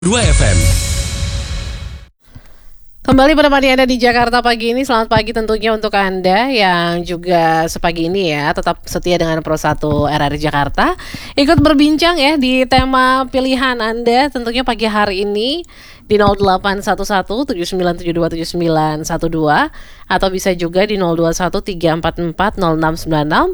2 FM. Kembali menemani Anda di Jakarta pagi ini. Selamat pagi tentunya untuk Anda yang juga sepagi ini ya tetap setia dengan Pro 1 RRI Jakarta. Ikut berbincang ya di tema pilihan Anda tentunya pagi hari ini di 081179727912 atau bisa juga di 0213440696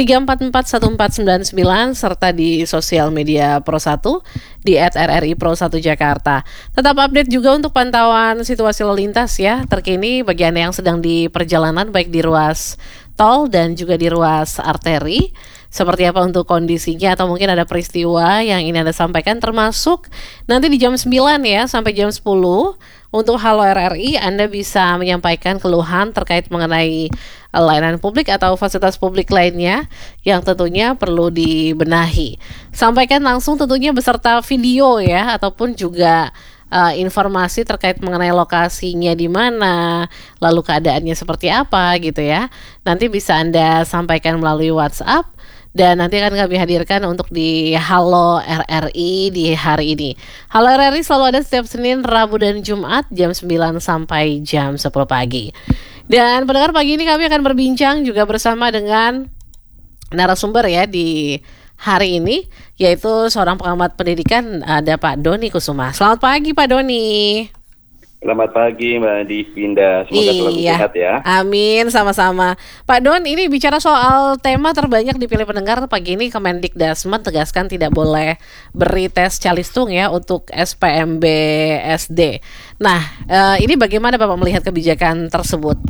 3441499 serta di sosial media Pro 1 di @RRI Pro 1 Jakarta. Tetap update juga untuk pantauan situasi lalu lintas ya terkini bagi Anda yang sedang di perjalanan baik di ruas tol dan juga di ruas arteri. Seperti apa untuk kondisinya atau mungkin ada peristiwa yang ingin Anda sampaikan termasuk nanti di jam 9 ya sampai jam 10 untuk Halo RRI Anda bisa menyampaikan keluhan terkait mengenai layanan publik atau fasilitas publik lainnya yang tentunya perlu dibenahi. Sampaikan langsung tentunya beserta video ya ataupun juga informasi terkait mengenai lokasinya di mana, lalu keadaannya seperti apa gitu ya. Nanti bisa Anda sampaikan melalui WhatsApp. Dan nanti akan kami hadirkan untuk di Halo RRI di hari ini. Halo RRI selalu ada setiap Senin, Rabu, dan Jumat jam 9 sampai jam 10 pagi. Dan pendengar pagi ini kami akan berbincang juga bersama dengan narasumber ya di hari ini, yaitu seorang pengamat pendidikan, ada Pak Doni Kusuma. Selamat pagi Pak Doni. Selamat pagi Mbak Divinda, semoga selalu sehat ya. Amin, sama-sama. Pak Don, ini bicara soal tema terbanyak dipilih pendengar pagi ini, Kemendikdasmen tegaskan tidak boleh beri tes calistung ya untuk SPMB SD. Nah, ini bagaimana Bapak melihat kebijakan tersebut?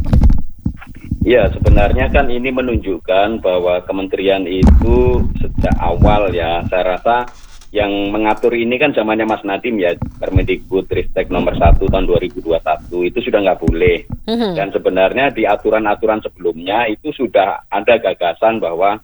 Ya, sebenarnya kan ini menunjukkan bahwa kementerian itu sejak awal ya, saya rasa yang mengatur ini kan zamannya Mas Nadiem ya, Permendikbudristek nomor 1 tahun 2021 itu sudah nggak boleh. Dan sebenarnya di aturan-aturan sebelumnya itu sudah ada gagasan bahwa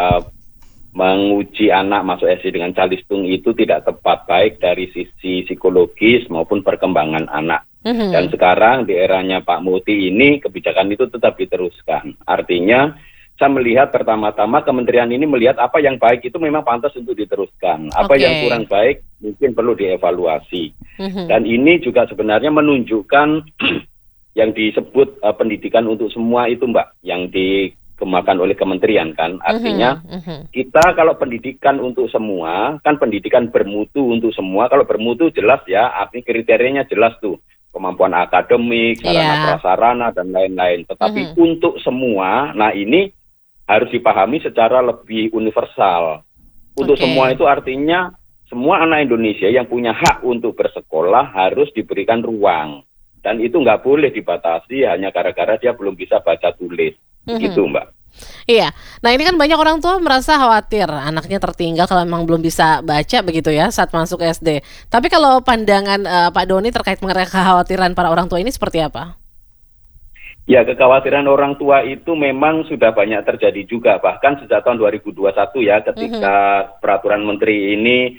menguji anak masuk SD dengan calistung itu tidak tepat baik dari sisi psikologis maupun perkembangan anak. Dan sekarang di eranya Pak Muti ini kebijakan itu tetap diteruskan. Artinya saya melihat pertama-tama kementerian ini melihat apa yang baik itu memang pantas untuk diteruskan. Apa yang kurang baik mungkin perlu dievaluasi. Dan ini juga sebenarnya menunjukkan yang disebut pendidikan untuk semua itu Mbak, yang dikembangkan oleh kementerian kan. Artinya kita kalau pendidikan untuk semua, kan pendidikan bermutu untuk semua. Kalau bermutu jelas ya, artinya kriterianya jelas tuh. Kemampuan akademik, sarana prasarana, dan lain-lain. Tetapi untuk semua, nah ini harus dipahami secara lebih universal. Untuk semua itu artinya semua anak Indonesia yang punya hak untuk bersekolah harus diberikan ruang. Dan itu nggak boleh dibatasi hanya gara-gara dia belum bisa baca tulis. Gitu Mbak. Iya, nah ini kan banyak orang tua merasa khawatir anaknya tertinggal kalau memang belum bisa baca begitu ya saat masuk SD. Tapi kalau pandangan Pak Doni terkait mengenai kekhawatiran para orang tua ini seperti apa? Ya, kekhawatiran orang tua itu memang sudah banyak terjadi juga, bahkan sejak tahun 2021 ya, ketika peraturan menteri ini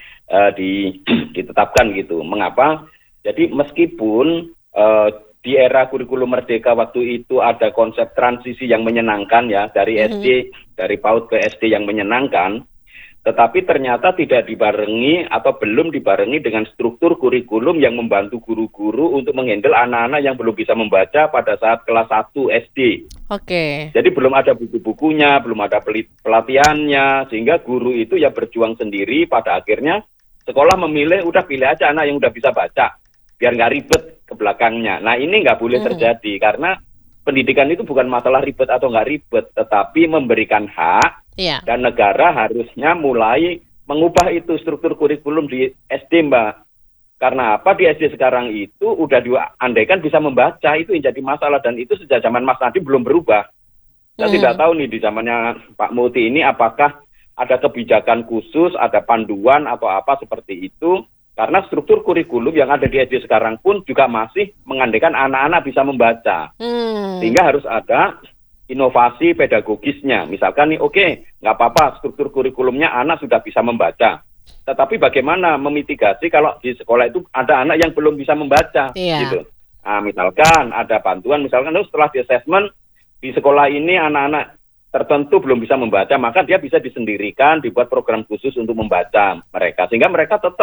ditetapkan gitu. Mengapa? Jadi meskipun di era kurikulum merdeka waktu itu ada konsep transisi yang menyenangkan ya, dari SD, dari PAUD ke SD yang menyenangkan, tetapi ternyata tidak dibarengi atau belum dibarengi dengan struktur kurikulum yang membantu guru-guru untuk menghandle anak-anak yang belum bisa membaca pada saat kelas 1 SD. Jadi belum ada buku-bukunya, belum ada pelatihannya, sehingga guru itu ya berjuang sendiri, pada akhirnya sekolah memilih, udah pilih aja anak yang udah bisa baca, biar nggak ribet ke belakangnya. Nah ini nggak boleh terjadi, karena pendidikan itu bukan masalah ribet atau nggak ribet, tetapi memberikan hak. Dan negara harusnya mulai mengubah itu struktur kurikulum di SD Mbak. Karena apa? Di SD sekarang itu udah diandaikan bisa membaca, itu yang jadi masalah. Dan itu sejak zaman Mas Nadiem belum berubah. Saya tidak tahu nih di zamannya Pak Muti ini apakah ada kebijakan khusus, ada panduan atau apa seperti itu. Karena struktur kurikulum yang ada di SD sekarang pun juga masih mengandaikan anak-anak bisa membaca. Sehingga harus ada inovasi pedagogisnya. Misalkan nih, nggak apa-apa struktur kurikulumnya anak sudah bisa membaca. Tetapi bagaimana memitigasi kalau di sekolah itu ada anak yang belum bisa membaca, gitu. Nah, misalkan ada bantuan, misalkan setelah di assessment di sekolah ini anak-anak tertentu belum bisa membaca, maka dia bisa disendirikan, dibuat program khusus untuk membaca mereka, sehingga mereka tetap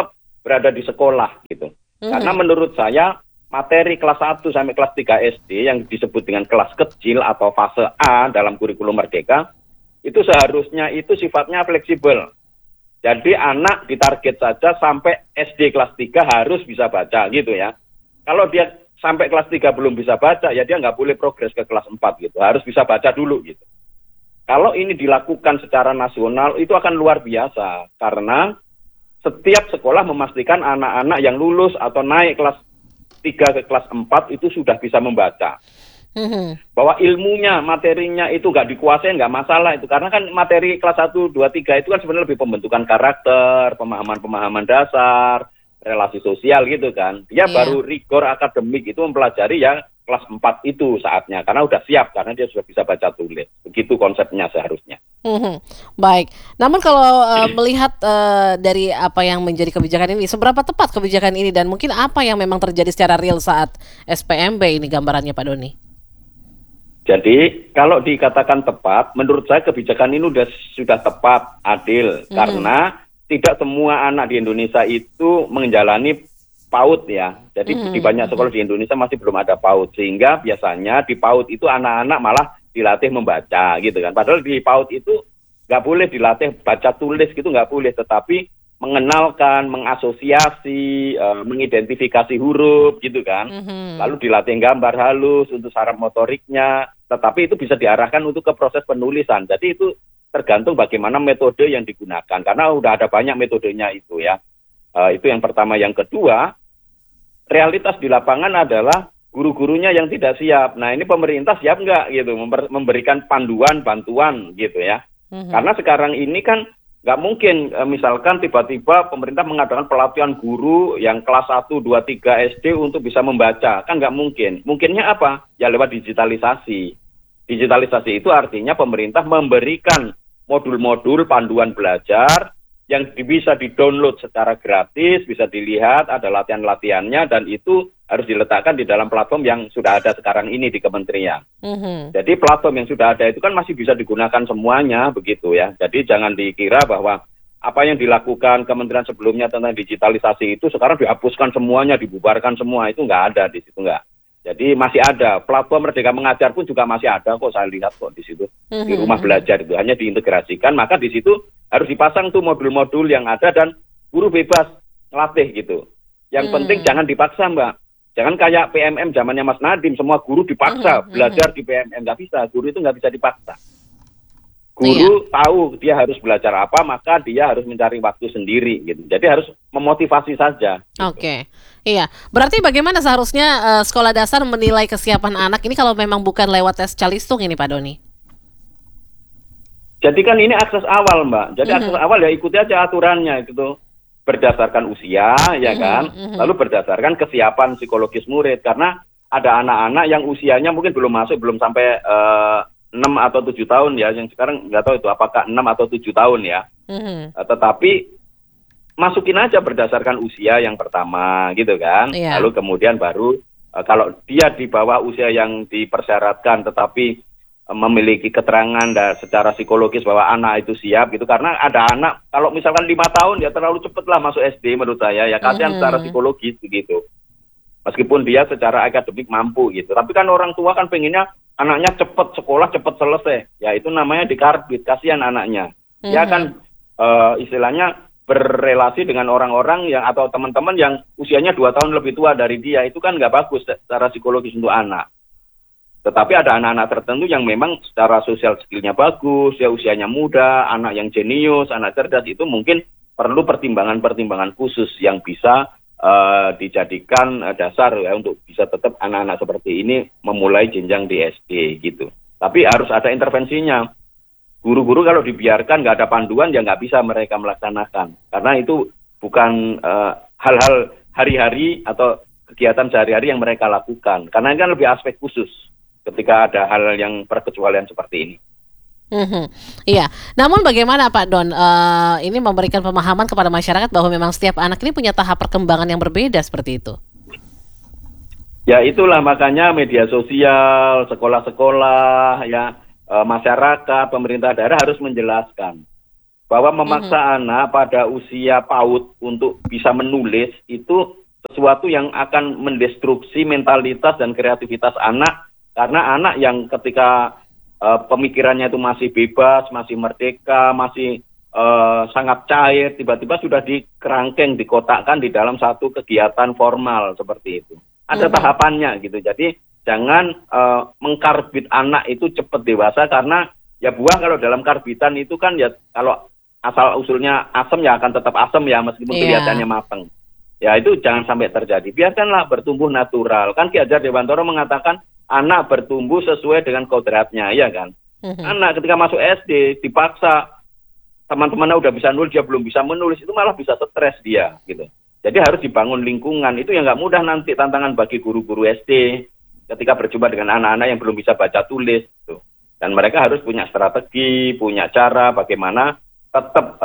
berada di sekolah gitu. Karena menurut saya materi kelas 1 sampai kelas 3 SD yang disebut dengan kelas kecil atau fase A dalam kurikulum Merdeka itu seharusnya itu sifatnya fleksibel. Jadi anak ditarget saja sampai SD kelas 3 harus bisa baca gitu ya. Kalau dia sampai kelas 3 belum bisa baca, ya dia nggak boleh progres ke kelas 4 gitu. Harus bisa baca dulu gitu. Kalau ini dilakukan secara nasional, itu akan luar biasa. Karena setiap sekolah memastikan anak-anak yang lulus atau naik kelas 3 ke kelas 4 itu sudah bisa membaca. Bahwa ilmunya, materinya itu nggak dikuasai, nggak masalah itu. Karena kan materi kelas 1, 2, 3 itu kan sebenarnya lebih pembentukan karakter, pemahaman-pemahaman dasar, relasi sosial gitu kan. Dia baru rigor akademik itu mempelajari ya kelas 4 itu saatnya. Karena udah siap, karena dia sudah bisa baca tulis. Begitu konsepnya seharusnya. Baik, namun kalau melihat dari apa yang menjadi kebijakan ini, seberapa tepat kebijakan ini dan mungkin apa yang memang terjadi secara real saat SPMB ini gambarannya Pak Doni? Jadi kalau dikatakan tepat, menurut saya kebijakan ini sudah tepat, adil, karena tidak semua anak di Indonesia itu menjalani PAUD ya. Jadi di banyak sekolah di Indonesia masih belum ada PAUD, sehingga biasanya di PAUD itu anak-anak malah dilatih membaca gitu kan. Padahal di PAUD itu nggak boleh dilatih baca tulis gitu, nggak boleh, tetapi mengenalkan, mengasosiasi, mengidentifikasi huruf gitu kan. Lalu dilatih gambar halus untuk saraf motoriknya, tetapi itu bisa diarahkan untuk ke proses penulisan. Jadi itu tergantung bagaimana metode yang digunakan, karena udah ada banyak metodenya itu ya. Itu yang pertama. Yang kedua, realitas di lapangan adalah guru-gurunya yang tidak siap. Nah ini pemerintah siap nggak gitu memberikan panduan, bantuan gitu ya. Karena sekarang ini kan nggak mungkin misalkan tiba-tiba pemerintah mengadakan pelatihan guru yang kelas 1, 2, 3 SD untuk bisa membaca. Kan nggak mungkin. Mungkinnya apa? Ya lewat digitalisasi. Digitalisasi itu artinya pemerintah memberikan modul-modul panduan belajar yang bisa di-download secara gratis, bisa dilihat, ada latihan-latihannya, dan itu harus diletakkan di dalam platform yang sudah ada sekarang ini di kementerian. Jadi platform yang sudah ada itu kan masih bisa digunakan semuanya, begitu ya. Jadi jangan dikira bahwa apa yang dilakukan kementerian sebelumnya tentang digitalisasi itu sekarang dihapuskan semuanya, dibubarkan semua, itu nggak ada di situ, nggak. Jadi masih ada, platform Merdeka Mengajar pun juga masih ada kok, saya lihat kok di situ. Di rumah belajar itu hanya diintegrasikan, maka di situ harus dipasang tuh modul-modul yang ada dan guru bebas ngelatih gitu. Yang penting jangan dipaksa Mbak. Jangan kayak PMM zamannya Mas Nadiem, semua guru dipaksa belajar di PMM, nggak bisa, guru itu nggak bisa dipaksa. Guru tahu dia harus belajar apa, maka dia harus mencari waktu sendiri gitu. Jadi harus memotivasi saja. Oke. Iya. Berarti bagaimana seharusnya sekolah dasar menilai kesiapan anak ini kalau memang bukan lewat tes calistung ini Pak Doni? Jadi kan ini akses awal Mbak. Jadi akses awal ya ikuti aja aturannya gitu. Berdasarkan usia ya kan. Lalu berdasarkan kesiapan psikologis murid. Karena ada anak-anak yang usianya mungkin belum masuk, belum sampai 6 atau 7 tahun ya, yang sekarang nggak tahu itu apakah 6 atau 7 tahun ya. Tetapi masukin aja berdasarkan usia yang pertama gitu kan. Lalu kemudian baru kalau dia di bawah usia yang dipersyaratkan tetapi memiliki keterangan secara psikologis bahwa anak itu siap gitu. Karena ada anak kalau misalkan 5 tahun ya terlalu cepat lah masuk SD menurut saya ya, kasihan secara psikologis gitu. Meskipun dia secara akademik mampu gitu. Tapi kan orang tua kan pengennya anaknya cepat sekolah, cepat selesai. Ya itu namanya dikarbit, kasihan anaknya. Dia kan istilahnya berrelasi dengan orang-orang yang atau teman-teman yang usianya 2 tahun lebih tua dari dia. Itu kan nggak bagus secara psikologis untuk anak. Tetapi ada anak-anak tertentu yang memang secara sosial skillnya bagus, ya usianya muda, anak yang jenius, anak cerdas, itu mungkin perlu pertimbangan-pertimbangan khusus yang bisa dijadikan dasar ya untuk bisa tetap anak-anak seperti ini memulai jenjang di SD gitu. Tapi harus ada intervensinya. Guru-guru kalau dibiarkan nggak ada panduan ya nggak bisa mereka melaksanakan. Karena itu bukan hal-hal hari-hari atau kegiatan sehari-hari yang mereka lakukan. Karena ini kan lebih aspek khusus ketika ada hal yang perkecualian seperti ini. Iya, namun bagaimana Pak Don ini memberikan pemahaman kepada masyarakat bahwa memang setiap anak ini punya tahap perkembangan yang berbeda seperti itu? Ya itulah makanya media sosial, sekolah-sekolah, ya masyarakat, pemerintah daerah harus menjelaskan bahwa memaksa anak pada usia PAUD untuk bisa menulis itu sesuatu yang akan mendestruksi mentalitas dan kreativitas anak, karena anak yang ketika pemikirannya itu masih bebas, masih merdeka, masih sangat cair, tiba-tiba sudah dikerangkeng, dikotakkan di dalam satu kegiatan formal seperti itu. Ada tahapannya gitu. Jadi jangan mengkarbit anak itu cepat dewasa, karena ya buah kalau dalam karbitan itu kan ya kalau asal usulnya asam ya akan tetap asam ya, meskipun kelihatannya matang. Ya itu jangan sampai terjadi. Biarkanlah bertumbuh natural. Kan Ki Hajar Dewantara mengatakan anak bertumbuh sesuai dengan kodratnya, ya kan? Anak ketika masuk SD dipaksa teman-temannya udah bisa nulis, dia belum bisa menulis, itu malah bisa stres dia gitu. Jadi harus dibangun lingkungan. Itu yang nggak mudah nanti, tantangan bagi guru-guru SD ketika berjumpa dengan anak-anak yang belum bisa baca tulis gitu. Dan mereka harus punya strategi, punya cara bagaimana tetap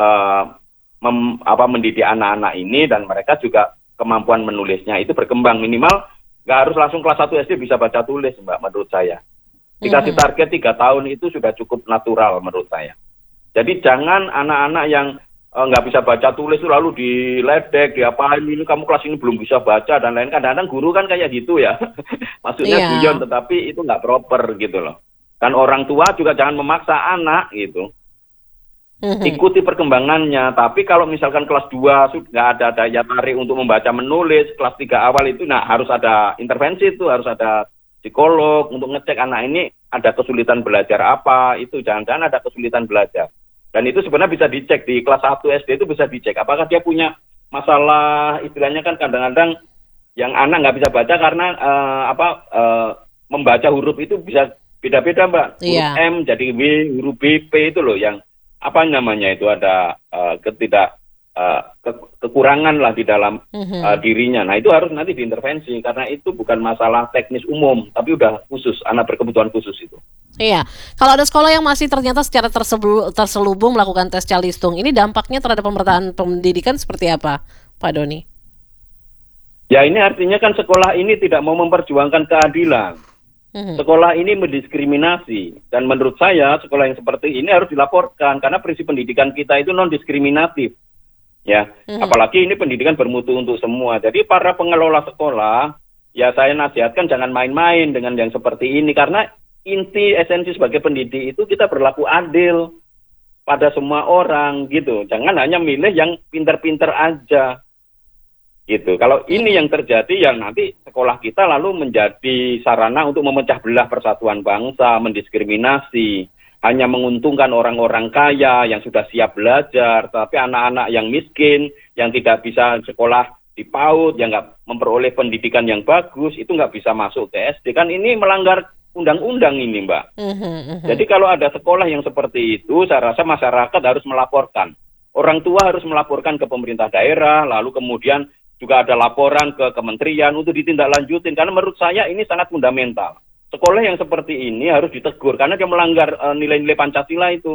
mendidik anak-anak ini, dan mereka juga kemampuan menulisnya itu berkembang. Minimal nggak harus langsung kelas 1 SD bisa baca tulis, Mbak, menurut saya. Dikasih target 3 tahun itu sudah cukup natural menurut saya. Jadi jangan anak-anak yang nggak bisa baca tulis itu lalu diledek, diapain, ini kamu kelas ini belum bisa baca dan lain. Kadang-kadang guru kan kayak gitu ya. Maksudnya guyon, tetapi itu nggak proper gitu loh. Dan orang tua juga jangan memaksa anak gitu. Ikuti perkembangannya. Tapi kalau misalkan kelas 2 sudah nggak ada daya tarik untuk membaca menulis, kelas 3 awal itu harus ada intervensi, itu harus ada psikolog untuk ngecek anak ini ada kesulitan belajar apa, itu jangan-jangan ada kesulitan belajar. Dan itu sebenarnya bisa dicek di kelas 1 SD, itu bisa dicek apakah dia punya masalah, istilahnya kan kadang-kadang yang anak nggak bisa baca karena membaca huruf itu bisa beda-beda, Mbak. Huruf M jadi W, huruf B, P itu loh yang apa namanya itu ada kekurangan lah di dalam dirinya. Nah itu harus nanti diintervensi, karena itu bukan masalah teknis umum, tapi udah khusus, anak berkebutuhan khusus itu. Iya, kalau ada sekolah yang masih ternyata secara terselubung melakukan tes calistung, ini dampaknya terhadap pemerataan pendidikan seperti apa, Pak Doni? Ya ini artinya kan sekolah ini tidak mau memperjuangkan keadilan. Sekolah ini mendiskriminasi, dan menurut saya sekolah yang seperti ini harus dilaporkan, karena prinsip pendidikan kita itu non-diskriminatif. Ya, apalagi ini pendidikan bermutu untuk semua. Jadi para pengelola sekolah, ya saya nasihatkan jangan main-main dengan yang seperti ini, karena inti esensi sebagai pendidik itu kita berlaku adil pada semua orang gitu. Jangan hanya milih yang pinter-pinter aja gitu. Kalau ini yang terjadi, yang nanti sekolah kita lalu menjadi sarana untuk memecah belah persatuan bangsa, mendiskriminasi, hanya menguntungkan orang-orang kaya yang sudah siap belajar, tapi anak-anak yang miskin, yang tidak bisa sekolah di PAUD, yang nggak memperoleh pendidikan yang bagus, itu nggak bisa masuk ke SD. Kan ini melanggar undang-undang ini, Mbak. Jadi kalau ada sekolah yang seperti itu, saya rasa masyarakat harus melaporkan. Orang tua harus melaporkan ke pemerintah daerah, lalu kemudian juga ada laporan ke kementerian untuk ditindaklanjutin, karena menurut saya ini sangat fundamental. Sekolah yang seperti ini harus ditegur karena dia melanggar nilai-nilai Pancasila itu.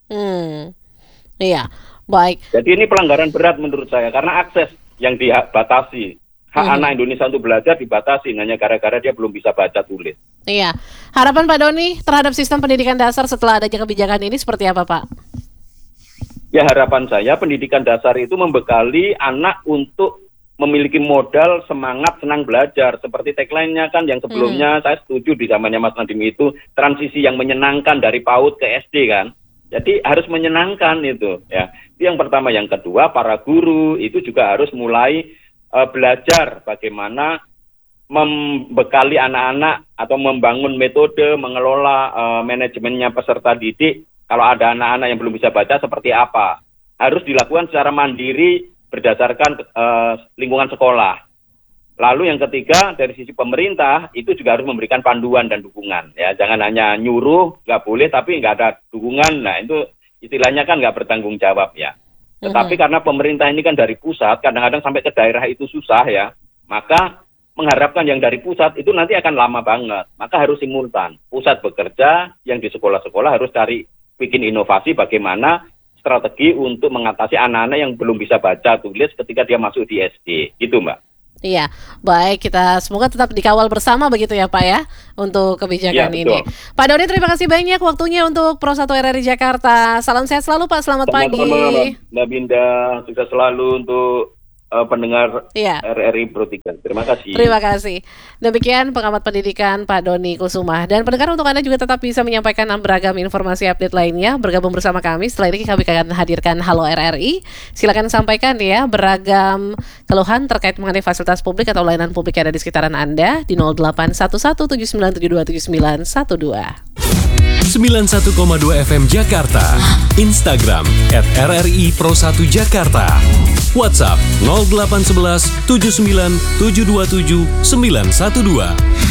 Iya, baik. Jadi ini pelanggaran berat menurut saya, karena akses yang dibatasi. Hak anak Indonesia untuk belajar dibatasi hanya gara-gara dia belum bisa baca tulis. Iya. Harapan Pak Doni terhadap sistem pendidikan dasar setelah adanya kebijakan ini seperti apa, Pak? Ya, harapan saya pendidikan dasar itu membekali anak untuk memiliki modal semangat senang belajar. Seperti tagline-nya kan yang sebelumnya saya setuju di zamannya Mas Nadiem itu, transisi yang menyenangkan dari PAUD ke SD kan. Jadi harus menyenangkan itu ya. Itu yang pertama. Yang kedua, para guru itu juga harus mulai belajar bagaimana membekali anak-anak atau membangun metode mengelola manajemennya peserta didik. Kalau ada anak-anak yang belum bisa baca seperti apa, harus dilakukan secara mandiri berdasarkan lingkungan sekolah. Lalu yang ketiga, dari sisi pemerintah itu juga harus memberikan panduan dan dukungan. Ya, jangan hanya nyuruh, nggak boleh, tapi nggak ada dukungan. Nah itu istilahnya kan nggak bertanggung jawab ya. Tetapi karena pemerintah ini kan dari pusat, kadang-kadang sampai ke daerah itu susah ya. Maka mengharapkan yang dari pusat itu nanti akan lama banget. Maka harus simultan. Pusat bekerja, yang di sekolah-sekolah harus cari bikin inovasi bagaimana strategi untuk mengatasi anak-anak yang belum bisa baca tulis ketika dia masuk di SD, gitu Mbak. Iya, baik, kita semoga tetap dikawal bersama begitu ya Pak ya untuk Ya, kebijakan ini. betul. Pak Doni, terima kasih banyak waktunya untuk Pro 1 RRI Jakarta. Salam sehat selalu Pak, selamat Sama-sama pagi. Mbak Binda, sukses selalu untuk pendengar Iya. RRI Pro 3. Terima kasih. Terima kasih. Demikian pengamat pendidikan Pak Doni Kusuma. Dan pendengar, untuk Anda juga tetap bisa menyampaikan beragam informasi update lainnya. Bergabung bersama kami. Setelah ini kami akan hadirkan Halo RRI. Silakan sampaikan ya beragam keluhan terkait mengenai fasilitas publik atau layanan publik yang ada di sekitaran Anda di 081179727912. 91,2 FM Jakarta. Instagram @RRI Pro 1 Jakarta. WhatsApp 0811 79 727 912.